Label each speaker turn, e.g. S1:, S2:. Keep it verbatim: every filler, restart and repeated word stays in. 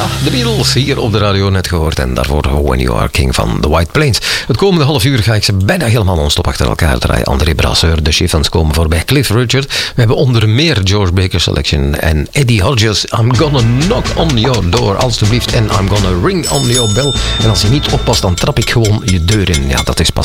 S1: de Beatles hier op de radio net gehoord. En daarvoor When You Are King van The White Plains. Het komende half uur ga ik ze bijna helemaal non-stop achter elkaar draaien. André Brasseur, de Chiffons komen voorbij. Cliff Richard. We hebben onder meer George Baker Selection en Eddie Hodges. I'm gonna knock on your door, alstublieft. En I'm gonna ring on your bell. En als je niet oppast, dan trap ik gewoon je deur in. Ja, dat is pas